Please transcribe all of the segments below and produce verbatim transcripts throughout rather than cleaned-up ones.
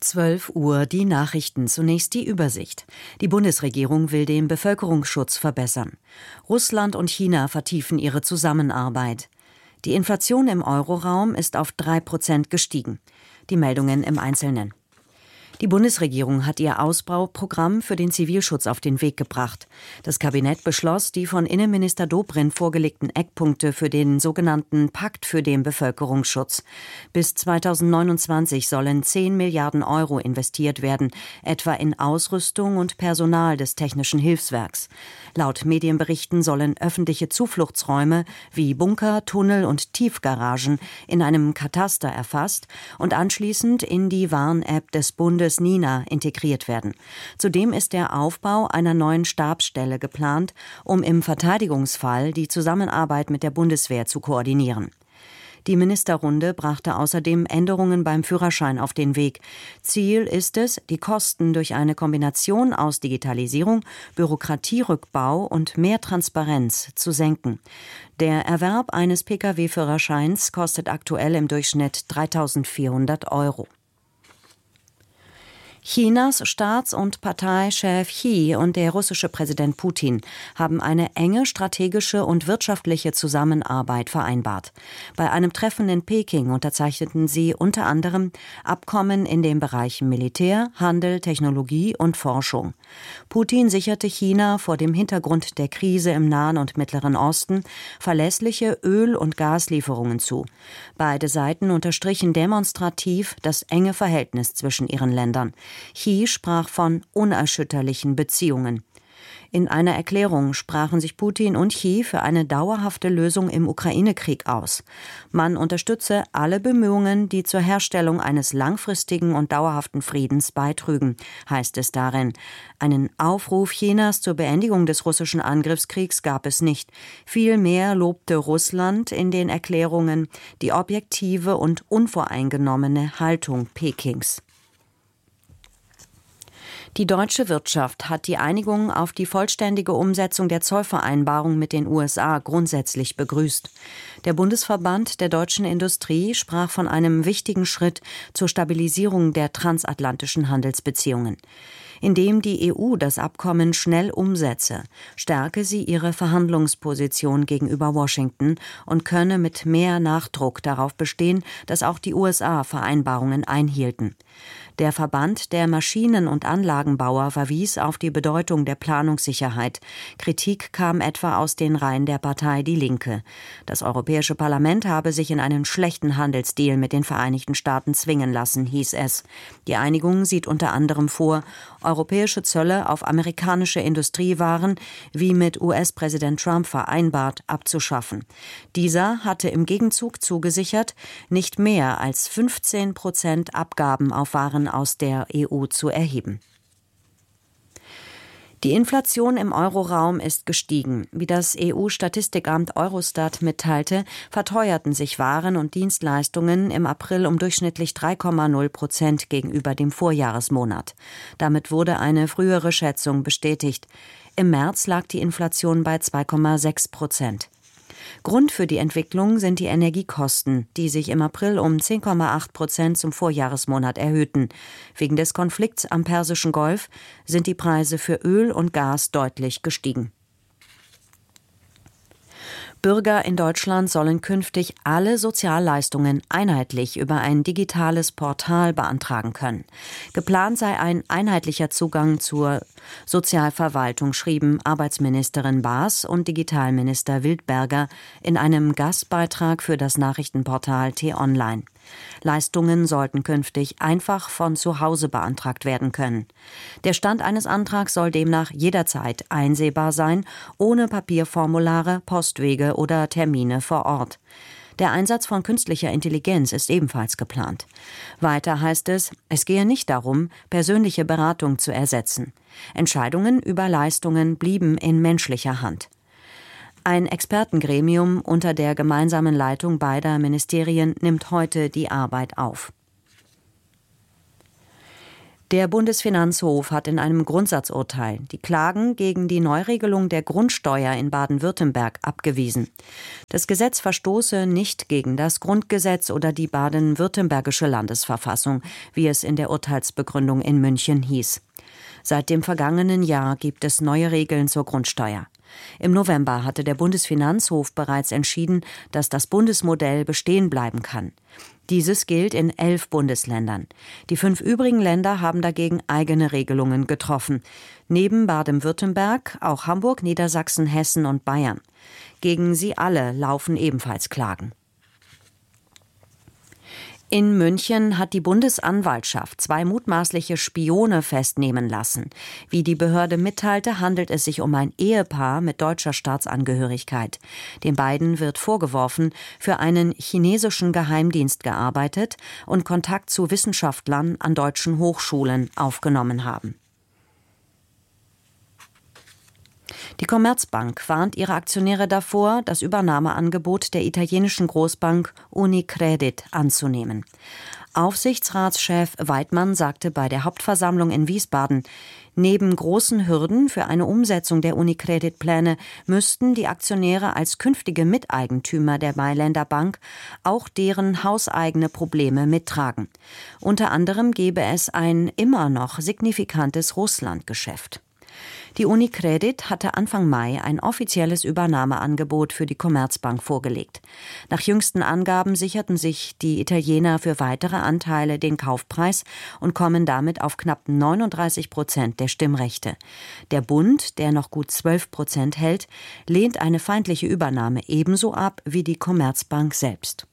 zwölf Uhr, die Nachrichten. Zunächst die Übersicht. Die Bundesregierung will den Bevölkerungsschutz verbessern. Russland und China vertiefen ihre Zusammenarbeit. Die Inflation im Euroraum ist auf drei Prozent gestiegen. Die Meldungen im Einzelnen. Die Bundesregierung hat ihr Ausbauprogramm für den Zivilschutz auf den Weg gebracht. Das Kabinett beschloss die von Innenminister Dobrindt vorgelegten Eckpunkte für den sogenannten Pakt für den Bevölkerungsschutz. Bis zweitausendneunundzwanzig sollen zehn Milliarden Euro investiert werden, etwa in Ausrüstung und Personal des Technischen Hilfswerks. Laut Medienberichten sollen öffentliche Zufluchtsräume wie Bunker, Tunnel und Tiefgaragen in einem Kataster erfasst und anschließend in die Warn-App des Bundes Nina integriert werden. Zudem ist der Aufbau einer neuen Stabsstelle geplant, um im Verteidigungsfall die Zusammenarbeit mit der Bundeswehr zu koordinieren. Die Ministerrunde brachte außerdem Änderungen beim Führerschein auf den Weg. Ziel ist es, die Kosten durch eine Kombination aus Digitalisierung, Bürokratierückbau und mehr Transparenz zu senken. Der Erwerb eines Pkw-Führerscheins kostet aktuell im Durchschnitt dreitausendvierhundert Euro. Chinas Staats- und Parteichef Xi und der russische Präsident Putin haben eine enge strategische und wirtschaftliche Zusammenarbeit vereinbart. Bei einem Treffen in Peking unterzeichneten sie unter anderem Abkommen in den Bereichen Militär, Handel, Technologie und Forschung. Putin sicherte China vor dem Hintergrund der Krise im Nahen und Mittleren Osten verlässliche Öl- und Gaslieferungen zu. Beide Seiten unterstrichen demonstrativ das enge Verhältnis zwischen ihren Ländern. Xi sprach von unerschütterlichen Beziehungen. In einer Erklärung sprachen sich Putin und Xi für eine dauerhafte Lösung im Ukraine-Krieg aus. Man unterstütze alle Bemühungen, die zur Herstellung eines langfristigen und dauerhaften Friedens beitrügen, heißt es darin. Einen Aufruf Chinas zur Beendigung des russischen Angriffskriegs gab es nicht. Vielmehr lobte Russland in den Erklärungen die objektive und unvoreingenommene Haltung Pekings. Die deutsche Wirtschaft hat die Einigung auf die vollständige Umsetzung der Zollvereinbarung mit den U S A grundsätzlich begrüßt. Der Bundesverband der deutschen Industrie sprach von einem wichtigen Schritt zur Stabilisierung der transatlantischen Handelsbeziehungen. Indem die E U das Abkommen schnell umsetze, stärke sie ihre Verhandlungsposition gegenüber Washington und könne mit mehr Nachdruck darauf bestehen, dass auch die U S A Vereinbarungen einhielten. Der Verband der Maschinen- und Anlagenbauer verwies auf die Bedeutung der Planungssicherheit. Kritik kam etwa aus den Reihen der Partei Die Linke. Das Europäische Parlament habe sich in einen schlechten Handelsdeal mit den Vereinigten Staaten zwingen lassen, hieß es. Die Einigung sieht unter anderem vor, europäische Zölle auf amerikanische Industriewaren, wie mit U S-Präsident Trump vereinbart, abzuschaffen. Dieser hatte im Gegenzug zugesichert, nicht mehr als fünfzehn Prozent Abgaben auf Waren aus der E U zu erheben. Die Inflation im Euroraum ist gestiegen. Wie das E U-Statistikamt Eurostat mitteilte, verteuerten sich Waren und Dienstleistungen im April um durchschnittlich drei Komma null Prozent gegenüber dem Vorjahresmonat. Damit wurde eine frühere Schätzung bestätigt. Im März lag die Inflation bei zwei Komma sechs Prozent. Grund für die Entwicklung sind die Energiekosten, die sich im April um zehn Komma acht Prozent zum Vorjahresmonat erhöhten. Wegen des Konflikts am Persischen Golf sind die Preise für Öl und Gas deutlich gestiegen. Bürger in Deutschland sollen künftig alle Sozialleistungen einheitlich über ein digitales Portal beantragen können. Geplant sei ein einheitlicher Zugang zur Sozialverwaltung, schrieben Arbeitsministerin Baas und Digitalminister Wildberger in einem Gastbeitrag für das Nachrichtenportal T-Online. Leistungen sollten künftig einfach von zu Hause beantragt werden können. Der Stand eines Antrags soll demnach jederzeit einsehbar sein, ohne Papierformulare, Postwege oder Termine vor Ort. Der Einsatz von künstlicher Intelligenz ist ebenfalls geplant. Weiter heißt es, es gehe nicht darum, persönliche Beratung zu ersetzen. Entscheidungen über Leistungen blieben in menschlicher Hand. Ein Expertengremium unter der gemeinsamen Leitung beider Ministerien nimmt heute die Arbeit auf. Der Bundesfinanzhof hat in einem Grundsatzurteil die Klagen gegen die Neuregelung der Grundsteuer in Baden-Württemberg abgewiesen. Das Gesetz verstoße nicht gegen das Grundgesetz oder die baden-württembergische Landesverfassung, wie es in der Urteilsbegründung in München hieß. Seit dem vergangenen Jahr gibt es neue Regeln zur Grundsteuer. Im November hatte der Bundesfinanzhof bereits entschieden, dass das Bundesmodell bestehen bleiben kann. Dieses gilt in elf Bundesländern. Die fünf übrigen Länder haben dagegen eigene Regelungen getroffen. Neben Baden-Württemberg auch Hamburg, Niedersachsen, Hessen und Bayern. Gegen sie alle laufen ebenfalls Klagen. In München hat die Bundesanwaltschaft zwei mutmaßliche Spione festnehmen lassen. Wie die Behörde mitteilte, handelt es sich um ein Ehepaar mit deutscher Staatsangehörigkeit. Den beiden wird vorgeworfen, für einen chinesischen Geheimdienst gearbeitet und Kontakt zu Wissenschaftlern an deutschen Hochschulen aufgenommen haben. Die Commerzbank warnt ihre Aktionäre davor, das Übernahmeangebot der italienischen Großbank Unicredit anzunehmen. Aufsichtsratschef Weidmann sagte bei der Hauptversammlung in Wiesbaden, neben großen Hürden für eine Umsetzung der Unicredit-Pläne müssten die Aktionäre als künftige Miteigentümer der Mailänder Bank auch deren hauseigene Probleme mittragen. Unter anderem gebe es ein immer noch signifikantes Russlandgeschäft. Die Unicredit hatte Anfang Mai ein offizielles Übernahmeangebot für die Commerzbank vorgelegt. Nach jüngsten Angaben sicherten sich die Italiener für weitere Anteile den Kaufpreis und kommen damit auf knapp neununddreißig Prozent der Stimmrechte. Der Bund, der noch gut zwölf Prozent hält, lehnt eine feindliche Übernahme ebenso ab wie die Commerzbank selbst.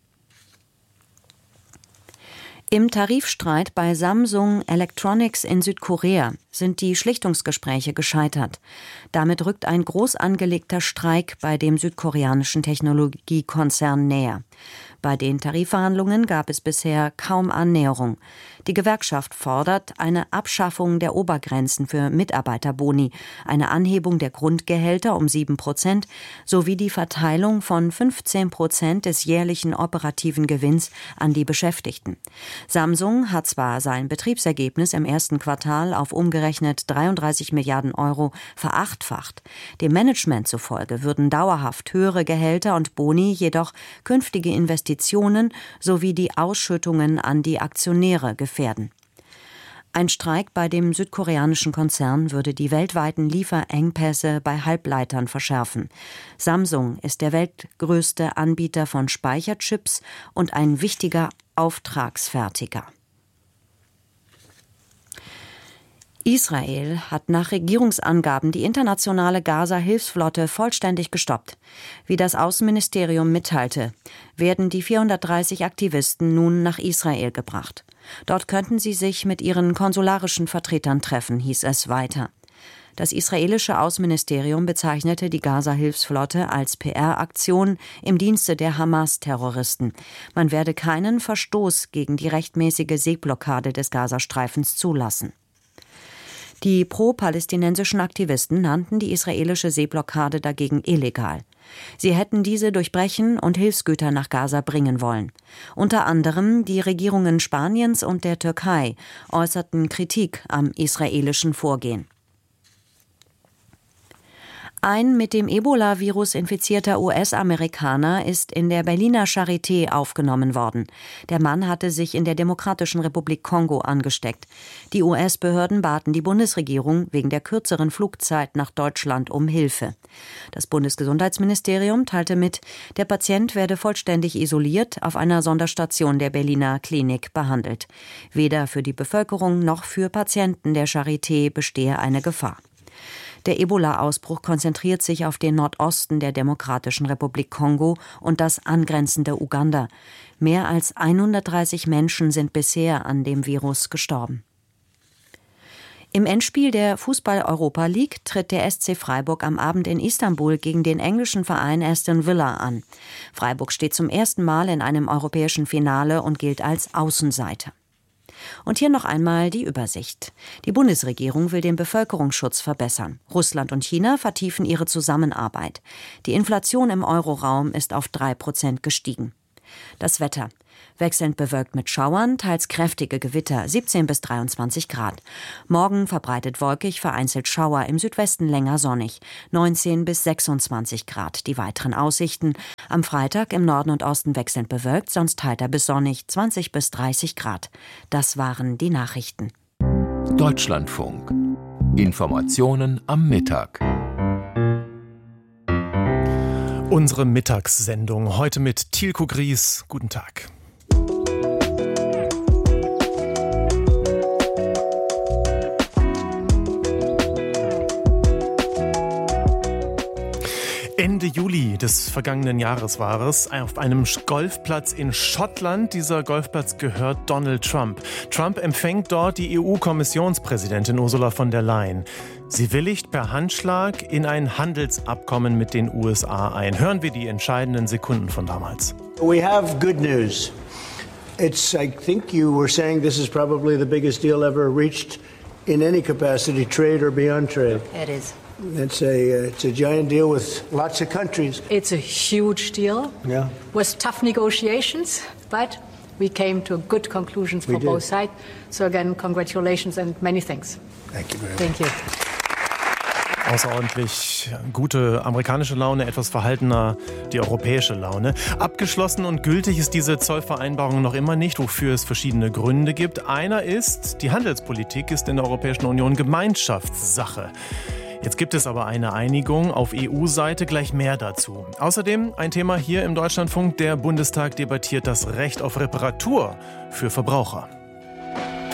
Im Tarifstreit bei Samsung Electronics in Südkorea sind die Schlichtungsgespräche gescheitert. Damit rückt ein groß angelegter Streik bei dem südkoreanischen Technologiekonzern näher. Bei den Tarifverhandlungen gab es bisher kaum Annäherung. Die Gewerkschaft fordert eine Abschaffung der Obergrenzen für Mitarbeiterboni, eine Anhebung der Grundgehälter um sieben Prozent sowie die Verteilung von fünfzehn Prozent des jährlichen operativen Gewinns an die Beschäftigten. Samsung hat zwar sein Betriebsergebnis im ersten Quartal auf umgerechnet dreiunddreißig Milliarden Euro verachtfacht. Dem Management zufolge würden dauerhaft höhere Gehälter und Boni jedoch künftige Investitionen sowie die Ausschüttungen an die Aktionäre gefährden. Ein Streik bei dem südkoreanischen Konzern würde die weltweiten Lieferengpässe bei Halbleitern verschärfen. Samsung ist der weltgrößte Anbieter von Speicherchips und ein wichtiger Auftragsfertiger. Israel hat nach Regierungsangaben die internationale Gaza-Hilfsflotte vollständig gestoppt. Wie das Außenministerium mitteilte, werden die vierhundertdreißig Aktivisten nun nach Israel gebracht. Dort könnten sie sich mit ihren konsularischen Vertretern treffen, hieß es weiter. Das israelische Außenministerium bezeichnete die Gaza-Hilfsflotte als P R-Aktion im Dienste der Hamas-Terroristen. Man werde keinen Verstoß gegen die rechtmäßige Seeblockade des Gazastreifens zulassen. Die pro-palästinensischen Aktivisten nannten die israelische Seeblockade dagegen illegal. Sie hätten diese durchbrechen und Hilfsgüter nach Gaza bringen wollen. Unter anderem die Regierungen Spaniens und der Türkei äußerten Kritik am israelischen Vorgehen. Ein mit dem Ebola-Virus infizierter U S-Amerikaner ist in der Berliner Charité aufgenommen worden. Der Mann hatte sich in der Demokratischen Republik Kongo angesteckt. Die U S-Behörden baten die Bundesregierung wegen der kürzeren Flugzeit nach Deutschland um Hilfe. Das Bundesgesundheitsministerium teilte mit, der Patient werde vollständig isoliert auf einer Sonderstation der Berliner Klinik behandelt. Weder für die Bevölkerung noch für Patienten der Charité bestehe eine Gefahr. Der Ebola-Ausbruch konzentriert sich auf den Nordosten der Demokratischen Republik Kongo und das angrenzende Uganda. Mehr als hundertdreißig Menschen sind bisher an dem Virus gestorben. Im Endspiel der Fußball-Europa League tritt der S C Freiburg am Abend in Istanbul gegen den englischen Verein Aston Villa an. Freiburg steht zum ersten Mal in einem europäischen Finale und gilt als Außenseiter. Und hier noch einmal die Übersicht. Die Bundesregierung will den Bevölkerungsschutz verbessern. Russland und China vertiefen ihre Zusammenarbeit. Die Inflation im Euroraum ist auf drei Prozent gestiegen. Das Wetter. Wechselnd bewölkt mit Schauern, teils kräftige Gewitter, siebzehn bis dreiundzwanzig Grad. Morgen verbreitet wolkig, vereinzelt Schauer, im Südwesten länger sonnig, neunzehn bis sechsundzwanzig Grad. Die weiteren Aussichten: am Freitag im Norden und Osten wechselnd bewölkt, sonst heiter bis sonnig, zwanzig bis dreißig Grad. Das waren die Nachrichten. Deutschlandfunk. Informationen am Mittag. Unsere Mittagssendung heute mit Thielko Gries. Guten Tag. Ende Juli des vergangenen Jahres war es, auf einem Golfplatz in Schottland. Dieser Golfplatz gehört Donald Trump. Trump empfängt dort die E U-Kommissionspräsidentin Ursula von der Leyen. Sie willigt per Handschlag in ein Handelsabkommen mit den U S A ein. Hören wir die entscheidenden Sekunden von damals. We have good news. It's, I think you were saying this is probably the biggest deal ever reached in any capacity, trade or beyond trade. It is. It's a, uh, it's a giant deal with lots of countries. It's a huge deal. Yeah. With tough negotiations, but we came to good conclusions for both sides. So again, congratulations and many thanks. Thank you very much. Thank you. Außerordentlich gute amerikanische Laune, etwas verhaltener die europäische Laune. Abgeschlossen und gültig ist diese Zollvereinbarung noch immer nicht, wofür es verschiedene Gründe gibt. Einer ist, die Handelspolitik ist in der Europäischen Union Gemeinschaftssache. Jetzt gibt es aber eine Einigung auf E U-Seite, gleich mehr dazu. Außerdem ein Thema hier im Deutschlandfunk: Der Bundestag debattiert das Recht auf Reparatur für Verbraucher.